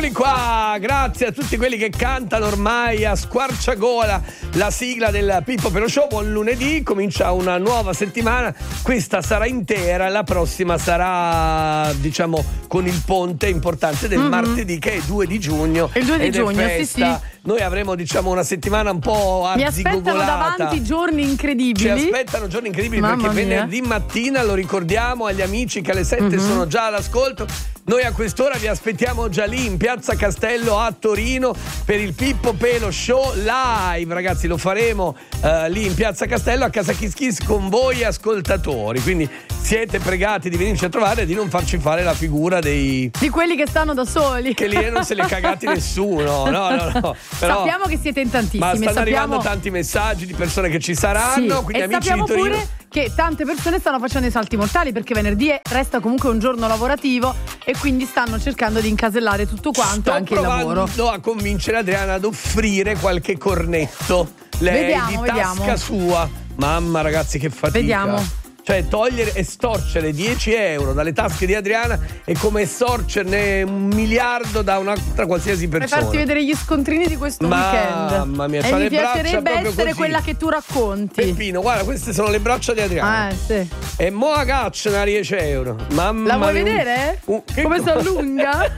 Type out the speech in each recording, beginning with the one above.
Eccoli qua, grazie a tutti quelli che cantano ormai a squarciagola la sigla del Pippo Pelò Show. Buon lunedì, comincia una nuova settimana, questa sarà intera, la prossima sarà diciamo con il ponte importante del martedì che è 2 di giugno. Il 2 di giugno, festa. sì. Noi avremo diciamo una settimana un po' arzigogolata. Mi aspettano davanti giorni incredibili. Ci aspettano giorni incredibili. Mamma perché mia. venerdì mattina, lo ricordiamo agli amici che alle 7 sono già all'ascolto, noi a quest'ora vi aspettiamo già lì in Piazza Castello a Torino per il Pippo Pelò Show live, ragazzi. Lo faremo lì in Piazza Castello a Casa Kiss Kiss con voi ascoltatori, quindi siete pregati di venirci a trovare e di non farci fare la figura di quelli che stanno da soli, che lì non se li è cagati nessuno. No. Però, sappiamo che siete in tantissimi, ma stanno sappiamo... arrivando tanti messaggi di persone che ci saranno, sì. quindi e amici sappiamo di Torino pure che tante persone stanno facendo i salti mortali perché venerdì resta comunque un giorno lavorativo e quindi stanno cercando di incasellare tutto quanto, anche il lavoro. Sto provando a convincere Adriana ad offrire qualche cornetto. Lei Vediamo. di tasca sua. Mamma, ragazzi, che fatica. Vediamo. Cioè, togliere e storcere 10 euro dalle tasche di Adriana è come estorcerne 1 miliardo da un'altra qualsiasi Per persona. farti vedere gli scontrini di questo weekend. Mamma mia, e c'ha mi le braccia piacerebbe proprio essere così. quella che tu racconti. Peppino, guarda, queste sono le braccia di Adriana. Sì. E mo a caccia 10 euro. Mamma La vuoi mia, vedere? Come si allunga?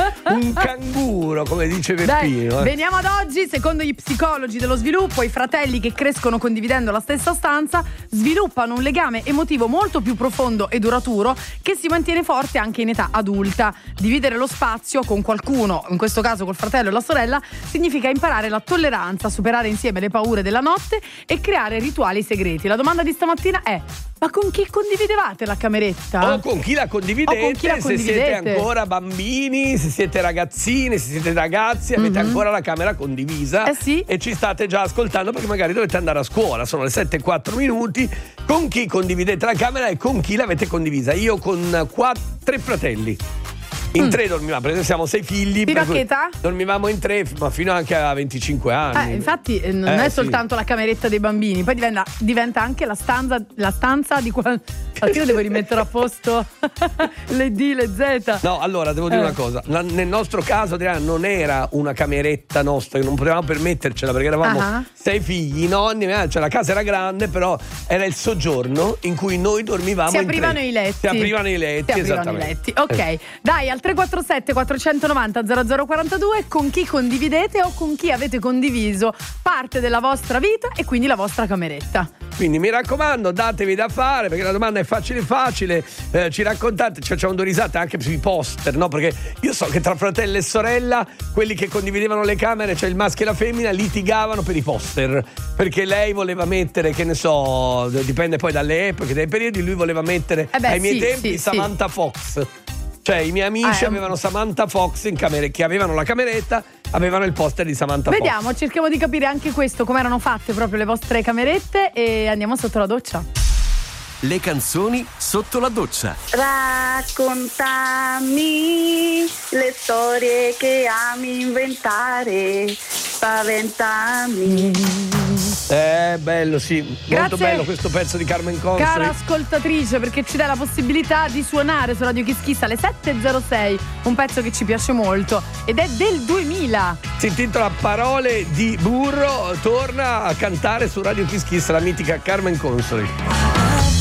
Un canguro, come dice Dai, Peppino. veniamo ad oggi. Secondo gli psicologi dello sviluppo, i fratelli che crescono condividendo la stessa stanza sviluppano un legame emotivo molto più profondo e duraturo che si mantiene forte anche in età adulta. Dividere lo spazio con qualcuno, in questo caso col fratello e la sorella, significa imparare la tolleranza, superare insieme le paure della notte e creare rituali segreti. La domanda di stamattina è: ma con chi condividevate la cameretta? O con chi la condividete, se siete ancora bambini, se siete ragazzini, se siete ragazzi, avete ancora la camera condivisa sì. e ci state già ascoltando perché magari dovete andare a scuola, sono le 7:04. Con chi condividete la camera e con chi l'avete condivisa? Io con 3 fratelli. In 3 dormivamo, perché siamo 6 figli. Fino a che età? Dormivamo in 3, ma fino anche a 25 anni. Infatti non è sì. soltanto la cameretta dei bambini, poi diventa anche la stanza di qual... Io devo rimettere a posto le D, le Z. No, allora devo dire una cosa. Nel nostro caso, Adriana, non era una cameretta nostra, che non potevamo permettercela perché eravamo 6 figli, nonni, cioè la casa era grande, però era il soggiorno in cui noi dormivamo. Si aprivano i letti. Si aprivano i letti, esattamente. Ok, dai, al 347 490 0042, con chi condividete o con chi avete condiviso parte della vostra vita e quindi la vostra cameretta. Quindi mi raccomando, datevi da fare perché la domanda è facile, ci raccontate, ci facciamo 2 risate anche sui poster, no? Perché io so che tra fratello e sorella, quelli che condividevano le camere, cioè il maschio e la femmina, litigavano per i poster, perché lei voleva mettere, che ne so, dipende poi dalle epoche, dai periodi, lui voleva mettere ai miei tempi Samantha Fox. Cioè i miei amici avevano Samantha Fox in camera, che avevano la cameretta, avevano il poster di Samantha Fox. Vediamo, cerchiamo di capire anche questo, come erano fatte proprio le vostre camerette, e andiamo sotto la doccia. Le canzoni sotto la doccia. Raccontami le storie che ami inventare, spaventami. Bello, sì. Grazie. Molto bello questo pezzo di Carmen Consoli. Cara ascoltatrice, perché ci dà la possibilità di suonare su Radio Kiss Kiss alle 7.06 un pezzo che ci piace molto ed è del 2000. Si intitola Parole di burro. Torna a cantare su Radio Kiss Kiss la mitica Carmen Consoli.